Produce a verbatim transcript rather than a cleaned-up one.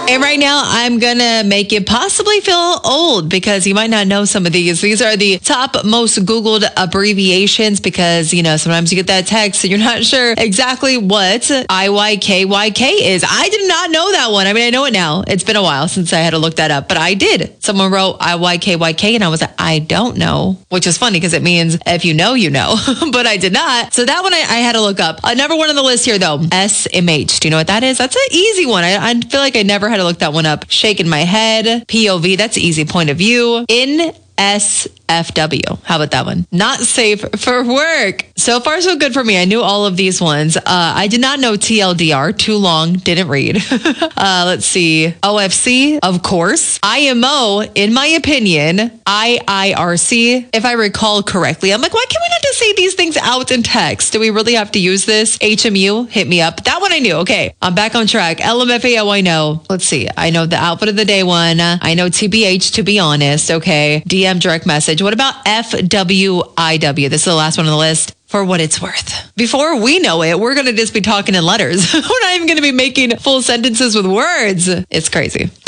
And right now, I'm going to make you possibly feel old because you might not know some of these. These are the top most Googled abbreviations because, you know, sometimes you get that text and you're not sure exactly what I Y K Y K is. I did not know that one. I mean, I know it now. It's been a while since I had to look that up, but I did. Someone wrote I Y K Y K and I was like, I don't know, which is funny because it means if you know, you know, but I did not. So that one I, I had to look up. Uh, number one on the list here, though, S M H. Do you know what that is? That's an easy one. I, I feel like I never had to look that one up. Shaking my head. P O V. That's easy. Point of view. N S F W. How about that one? Not safe for work. So far, so good for me. I knew all of these ones. Uh, I did not know T L D R. Too long. Didn't read. uh, let's see. O F C. Of course. I M O. In my opinion. I I R C. If I recall correctly. I'm like, why can't we not just say these things out in text? Do we really have to use this? H M U. Hit me up. That one I knew. Okay. I'm back on track. L M F A O I know. Let's see. I know the outfit of the day one. I know T B H, to be honest. Okay. D M direct message. What about F W I W? This is the last one on the list. For what it's worth. Before we know it, we're going to just be talking in letters. We're not even going to be making full sentences with words. It's crazy.